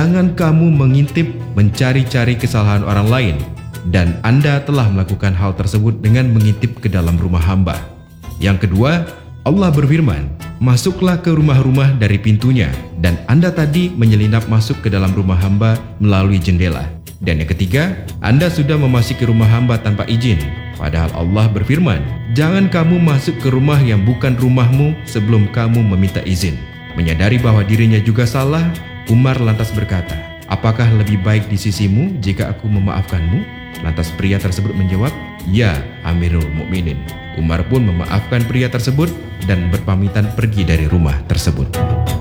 Jangan kamu mengintip, mencari-cari kesalahan orang lain, dan Anda telah melakukan hal tersebut dengan mengintip ke dalam rumah hamba. Yang kedua, Allah berfirman, masuklah ke rumah-rumah dari pintunya, dan Anda tadi menyelinap masuk ke dalam rumah hamba melalui jendela. Dan yang ketiga, Anda sudah memasuki rumah hamba tanpa izin. Padahal Allah berfirman, jangan kamu masuk ke rumah yang bukan rumahmu sebelum kamu meminta izin. Menyadari bahwa dirinya juga salah, Umar lantas berkata, apakah lebih baik di sisimu jika aku memaafkanmu? Lantas pria tersebut menjawab, ya Amirul Mukminin. Umar pun memaafkan pria tersebut dan berpamitan pergi dari rumah tersebut.